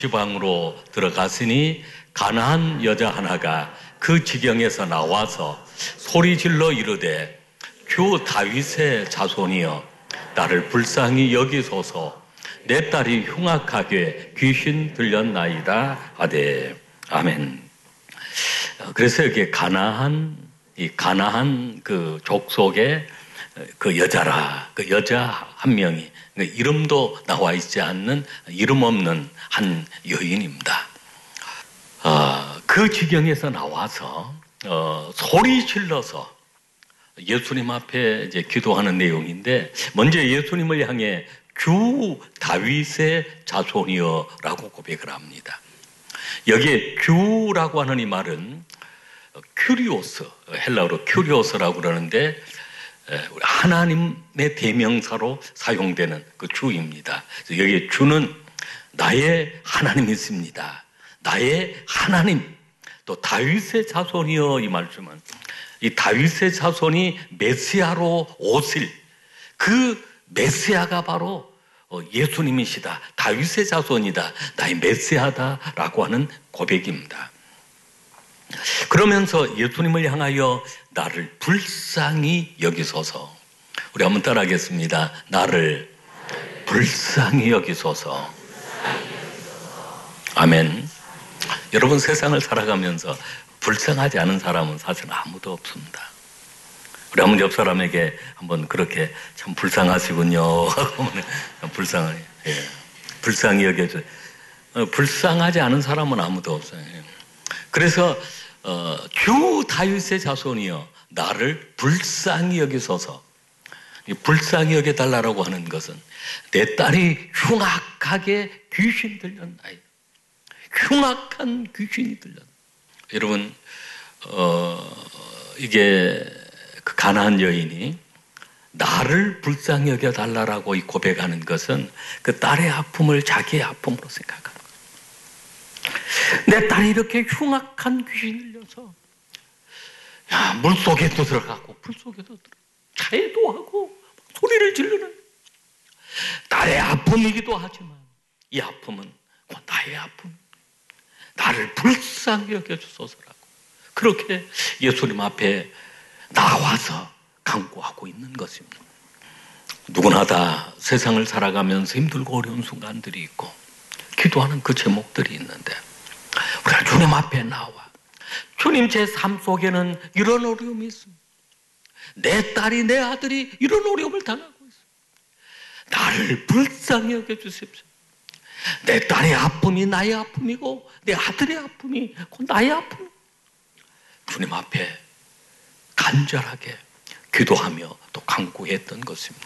지방으로 들어갔으니 가나안 여자 하나가 그 지경에서 나와서 소리질러 이르되 주 다윗의 자손이여 나를 불쌍히 여기소서 내 딸이 흉악하게 귀신 들렸나이다 하되 아멘. 그래서 여기 가나안 그 족속의 그 여자라, 그 여자 한 명이 이름도 나와 있지 않는 이름 없는 한 여인입니다. 그 지경에서 나와서 소리 질러서 예수님 앞에 이제 기도하는 내용인데, 먼저 예수님을 향해 주 다윗의 자손이여라고 고백을 합니다. 여기에 주라고 하는 이 말은 큐리오스, 헬라어로 큐리오스라고 그러는데 하나님의 대명사로 사용되는 그 주입니다. 여기에 주는 나의 하나님이 있습니다. 나의 하나님, 또 다윗의 자손이여, 이 말씀은 이 다윗의 자손이 메시아로 오실 그 메시아가 바로 예수님이시다. 다윗의 자손이다. 나의 메시아다라고 하는 고백입니다. 그러면서 예수님을 향하여 나를 불쌍히 여기소서. 우리 한번 따라하겠습니다. 나를 불쌍히 여기소서. 아멘. 여러분, 세상을 살아가면서 불쌍하지 않은 사람은 사실 아무도 없습니다. 우리 한번 옆 사람에게 한번 그렇게 참 불쌍하시군요 하고 불쌍하게, 불쌍히 여겨줘. 불쌍하지 않은 사람은 아무도 없어요. 그래서 주 다윗의 자손이여 나를 불쌍히 여기소서. 불쌍히 여겨달라고 하는 것은 내 딸이 흉악하게 귀신 들렸나이다. 흉악한 귀신이 들렸다. 여러분, 이게 그 가나안 여인이 나를 불쌍히 여겨달라고 이 고백하는 것은 그 딸의 아픔을 자기의 아픔으로 생각하는 거예요. 내 딸이 이렇게 흉악한 귀신이 들려서 물속에도 들어가고 불속에도 들어가고 차에도 하고 소리를 지르는 딸의 아픔이기도 하지만 이 아픔은 곧 나의 아픔. 나를 불쌍히 여겨주소서라고 그렇게 예수님 앞에 나와서 간구하고 있는 것입니다. 누구나 다 세상을 살아가면서 힘들고 어려운 순간들이 있고 기도하는 그 제목들이 있는데, 우리가 주님 앞에 나와 주님, 제 삶 속에는 이런 어려움이 있습니다. 내 딸이, 내 아들이 이런 어려움을 당하고 있습니다. 나를 불쌍히 여겨주십시오. 내 딸의 아픔이 나의 아픔이고 내 아들의 아픔이 곧 나의 아픔. 주님 앞에 간절하게 기도하며 또 간구했던 것입니다.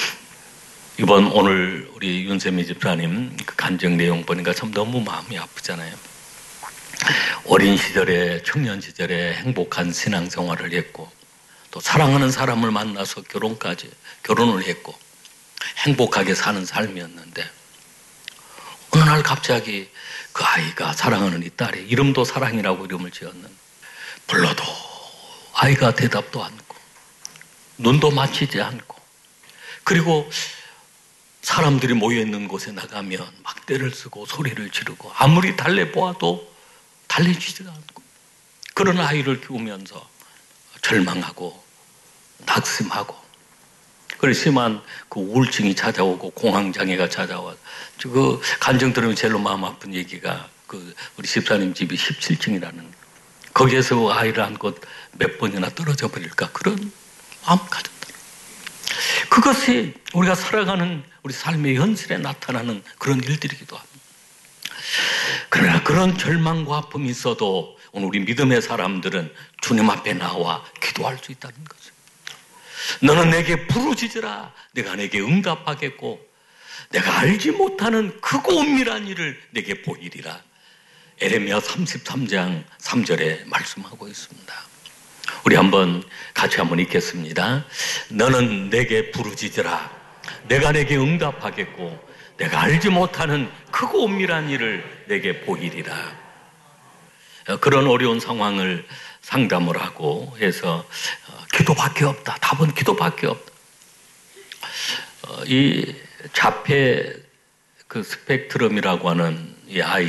오늘 우리 윤세미 집사님 그 간증 내용 보니까 참 너무 마음이 아프잖아요. 어린 시절에, 청년 시절에 행복한 신앙생활을 했고 또 사랑하는 사람을 만나서 결혼을 했고 행복하게 사는 삶이었는데, 어느 날 갑자기 그 아이가, 사랑하는 이 딸이 이름도 사랑이라고 이름을 지었는, 불러도 아이가 대답도 않고 눈도 맞히지 않고, 그리고 사람들이 모여있는 곳에 나가면 막 떼를 쓰고 소리를 지르고 아무리 달래보아도 달래지지가 않고, 그런 아이를 키우면서 절망하고 낙심하고, 그리고 심한 그 우울증이 찾아오고 공황장애가 찾아와. 그 간증 들으면 제일로 마음 아픈 얘기가 그 우리 집사님 집이 17층이라는, 거기에서 아이를 안고 몇 번이나 떨어져 버릴까 그런 마음 가졌다. 그것이 우리가 살아가는 우리 삶의 현실에 나타나는 그런 일들이기도 합니다. 그러나 그런 절망과 아픔이 있어도 오늘 우리 믿음의 사람들은 주님 앞에 나와 기도할 수 있다는 거죠. 너는 내게 부르짖으라. 내가 내게 응답하겠고 내가 알지 못하는 크고 은밀한 일을 내게 보이리라. 에레미야 33장 3절에 말씀하고 있습니다. 우리 같이 한번 읽겠습니다. 너는 내게 부르짖으라. 내가 내게 응답하겠고 내가 알지 못하는 크고 은밀한 일을 내게 보이리라. 그런 어려운 상황을 상담을 하고 해서 기도밖에 없다. 답은 기도밖에 없다. 이 자폐 그 스펙트럼이라고 하는 이 아이